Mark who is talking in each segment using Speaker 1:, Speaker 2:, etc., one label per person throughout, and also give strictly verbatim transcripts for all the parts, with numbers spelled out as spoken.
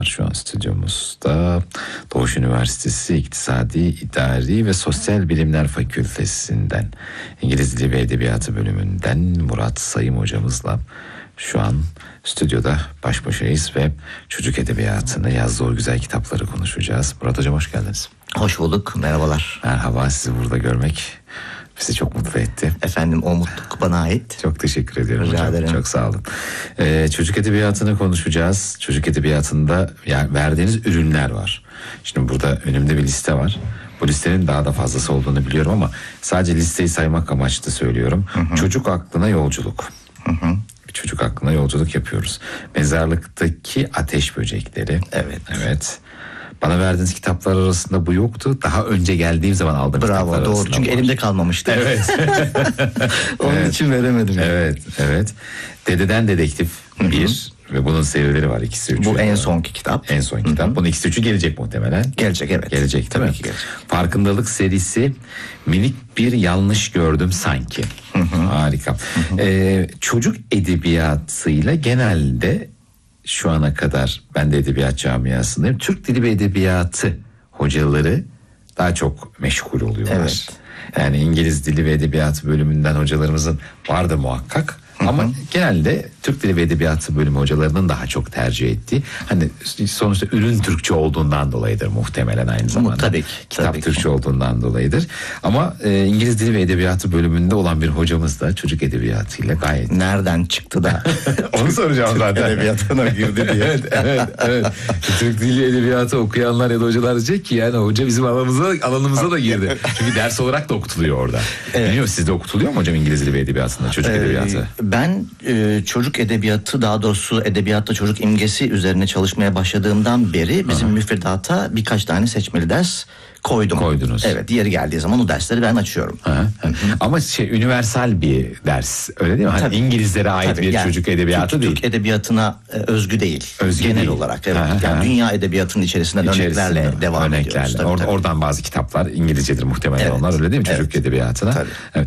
Speaker 1: Şu an stüdyomuzda Doğuş Üniversitesi İktisadi, İdari ve Sosyal Bilimler Fakültesinden İngiliz Dili ve Edebiyatı bölümünden Murat Sayım hocamızla şu an stüdyoda baş başayız ve çocuk edebiyatını, yazdığı o güzel kitapları konuşacağız. Murat hocam hoş geldiniz.
Speaker 2: Hoş bulduk, merhabalar.
Speaker 1: Merhaba, sizi burada görmek bizi çok mutlu etti.
Speaker 2: Efendim, o mutluluk bana ait.
Speaker 1: Çok teşekkür ediyorum
Speaker 2: Rica
Speaker 1: hocam.
Speaker 2: ederim.
Speaker 1: Çok sağ olun. Ee, çocuk edebiyatını konuşacağız. Çocuk edebiyatında yani verdiğiniz ürünler var. Şimdi burada önümde bir liste var. Bu listenin daha da fazlası olduğunu biliyorum ama sadece listeyi saymak amaçlı söylüyorum. Hı hı. Çocuk aklına yolculuk. Hı hı. Bir çocuk aklına yolculuk yapıyoruz. Mezarlıktaki ateş böcekleri.
Speaker 2: Evet.
Speaker 1: Evet. Bana verdiğiniz kitaplar arasında bu yoktu. Daha önce geldiğim zaman aldığım
Speaker 2: Bravo,
Speaker 1: kitaplar
Speaker 2: doğru.
Speaker 1: arasında
Speaker 2: Çünkü
Speaker 1: var.
Speaker 2: elimde kalmamıştı.
Speaker 1: Evet.
Speaker 2: Onun
Speaker 1: Evet.
Speaker 2: için veremedim.
Speaker 1: Evet, evet. Dededen Dedektif bir ve bunun serileri var, ikisi üçü.
Speaker 2: Bu en sonki kitap.
Speaker 1: En son kitap. Bunun ikisi üçü gelecek muhtemelen.
Speaker 2: Gelecek, evet.
Speaker 1: Gelecek
Speaker 2: Tabii
Speaker 1: değil mi?
Speaker 2: ki gelecek.
Speaker 1: Farkındalık serisi, minik bir yanlış gördüm sanki. Harika. Ee, çocuk edebiyatıyla genelde şu ana kadar ben de edebiyat camiasındayım. Türk Dili ve Edebiyatı hocaları daha çok meşgul oluyorlar.
Speaker 2: Evet.
Speaker 1: Yani İngiliz Dili ve Edebiyatı bölümünden hocalarımızın vardı muhakkak. Hı hı. Ama genelde Türk Dili ve Edebiyatı bölümü hocalarının daha çok tercih ettiği, hani sonuçta ürün Türkçe olduğundan dolayıdır muhtemelen aynı zamanda.
Speaker 2: Tabii ki.
Speaker 1: Kitap
Speaker 2: tabii
Speaker 1: Türkçe
Speaker 2: ki.
Speaker 1: olduğundan dolayıdır. Ama e, İngiliz Dili ve Edebiyatı bölümünde olan bir hocamız da çocuk edebiyatıyla gayet...
Speaker 2: Nereden çıktı da?
Speaker 1: Onu soracağım zaten.
Speaker 2: Edebiyatına girdi diye.
Speaker 1: evet, evet, evet. Türk Dili Edebiyatı okuyanlar ya da hocalar diyecek ki yani hoca bizim alanımıza alanımıza da girdi. Çünkü ders olarak da okutuluyor orada. Evet. Biliyor musun, sizde okutuluyor mu hocam İngiliz Dili ve Edebiyatı'nda çocuk ee, edebiyatı?
Speaker 2: Ben e, çocuk edebiyatı, daha doğrusu edebiyatta çocuk imgesi üzerine çalışmaya başladığımdan beri bizim Aha. müfredata birkaç tane seçmeli ders koydum.
Speaker 1: Koydunuz.
Speaker 2: Evet, diğeri geldiği zaman o dersleri ben açıyorum.
Speaker 1: Hı hı. Ama şey, üniversal bir ders öyle değil mi? Hani İngilizlere ait
Speaker 2: tabii,
Speaker 1: bir
Speaker 2: yani,
Speaker 1: çocuk edebiyatı
Speaker 2: Türk,
Speaker 1: değil.
Speaker 2: Türk edebiyatına e, özgü değil.
Speaker 1: Özgü
Speaker 2: genel
Speaker 1: değil.
Speaker 2: olarak. Evet.
Speaker 1: Hı hı.
Speaker 2: Yani dünya edebiyatının içerisinden
Speaker 1: İçerisinde,
Speaker 2: örneklerle devam
Speaker 1: örneklerle.
Speaker 2: ediyoruz. Tabii,
Speaker 1: Or-
Speaker 2: tabii.
Speaker 1: Oradan bazı kitaplar İngilizcedir muhtemelen evet. onlar öyle değil mi çocuk
Speaker 2: evet.
Speaker 1: edebiyatına?
Speaker 2: Tabii.
Speaker 1: Evet.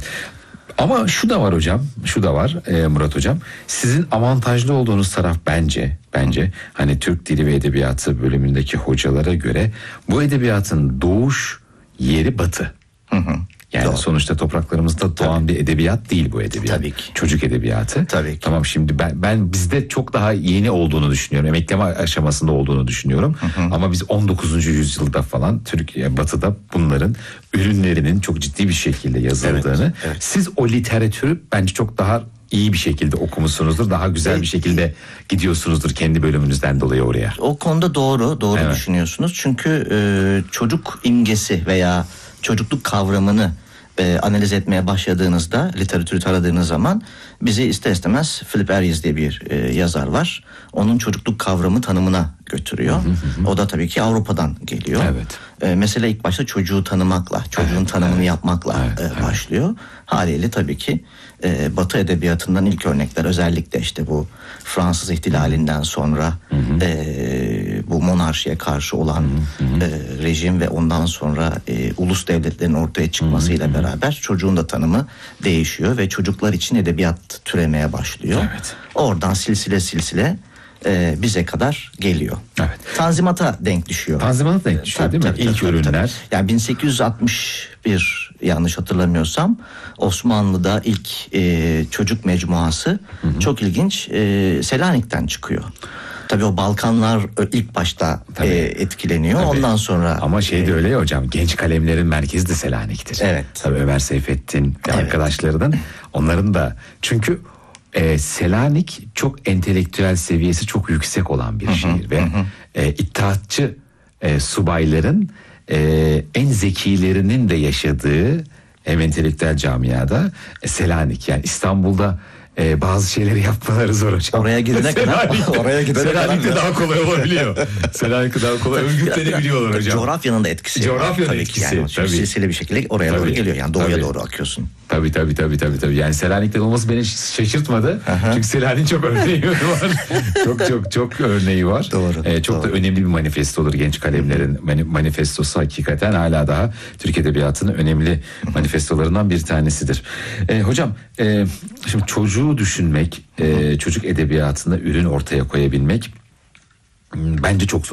Speaker 1: Ama şu da var hocam, şu da var e, Murat hocam. Sizin avantajlı olduğunuz taraf bence, bence hani Türk Dili ve Edebiyatı bölümündeki hocalara göre bu edebiyatın doğuş yeri Batı. Hı hı. Yani Doğru. sonuçta topraklarımızda doğan Tabii. bir edebiyat değil bu edebiyat.
Speaker 2: Tabii ki.
Speaker 1: Çocuk edebiyatı.
Speaker 2: Tabii ki.
Speaker 1: Tamam, şimdi ben ben bizde çok daha yeni olduğunu düşünüyorum. Emekleme aşamasında olduğunu düşünüyorum. Hı hı. Ama biz on dokuzuncu yüzyılda falan Türkiye Batı'da bunların ürünlerinin çok ciddi bir şekilde yazıldığını. Evet, evet. Siz o literatürü bence çok daha iyi bir şekilde okumuşsunuzdur. Daha güzel evet. bir şekilde gidiyorsunuzdur kendi bölümünüzden dolayı oraya.
Speaker 2: O konuda doğru, doğru evet. düşünüyorsunuz. Çünkü e, çocuk imgesi veya çocukluk kavramını e, analiz etmeye başladığınızda, literatürü taradığınız zaman bizi ister istemez Philip Aries diye bir e, yazar var. Onun çocukluk kavramı tanımına götürüyor. Hı hı hı. O da tabii ki Avrupa'dan geliyor.
Speaker 1: Evet.
Speaker 2: E, mesela ilk başta çocuğu tanımakla, çocuğun evet, tanımını evet. yapmakla evet, e, başlıyor. Evet. Haliyle tabii ki e, Batı edebiyatından ilk örnekler, özellikle işte bu Fransız ihtilalinden sonra hı hı. E, bu monarşiye karşı olan hı hı. E, rejim ve ondan sonra e, ulus devletlerin ortaya çıkmasıyla hı hı. beraber çocuğun da tanımı değişiyor ve çocuklar için edebiyat türemeye başlıyor.
Speaker 1: Evet.
Speaker 2: Oradan silsile silsile e, bize kadar geliyor. Evet. Tanzimat'a denk düşüyor.
Speaker 1: Tanzimat'a denk düşüyor tabii, değil mi? Tabii, İlk tabii, ürünler. Tabii.
Speaker 2: Yani bin sekiz yüz altmış bir yanlış hatırlamıyorsam Osmanlı'da ilk e, çocuk mecmuası hı hı. çok ilginç e, Selanik'ten çıkıyor. Tabii o Balkanlar ilk başta e, etkileniyor. Tabii. Ondan sonra...
Speaker 1: Ama şey de öyle ya hocam, genç kalemlerin merkezi de Selanik'tir. Evet. Tabii Ömer Seyfettin ve evet. arkadaşlarının, onların da çünkü e, Selanik çok entelektüel seviyesi çok yüksek olan bir hı hı. şehir ve hı hı. E, İttihatçı e, subayların e, en zekilerinin de yaşadığı hem entelektüel camiada e, Selanik, yani İstanbul'da Ee, bazı şeyleri yapmaları zor hocam.
Speaker 2: Oraya gidene kadar oraya gidene
Speaker 1: Selanik'te
Speaker 2: kadar
Speaker 1: daha kolay olabiliyor. Selanik'te daha kolay örgütlenebiliyorlar hocam.
Speaker 2: Coğrafyanın da etkisi.
Speaker 1: Coğrafyanın
Speaker 2: tabii
Speaker 1: etkisi.
Speaker 2: Yani tabii. Silsile bir şekilde oraya tabii. doğru geliyor. Yani doğuya tabii. doğru akıyorsun.
Speaker 1: Tabii tabii tabii tabii tabii. Yani Selanik'te olması beni şaşırtmadı. Aha. Çünkü Selanik'in çok örneği var. çok çok çok örneği var. Doğru. Ee, çok doğru. da önemli bir manifestodur genç kalemlerin mani- manifestosu, hakikaten hala daha Türk Edebiyatı'nın önemli manifestolarından bir tanesidir. Ee, hocam e, şimdi çocuğu düşünmek, e, çocuk edebiyatında ürün ortaya koyabilmek Bence çok zor.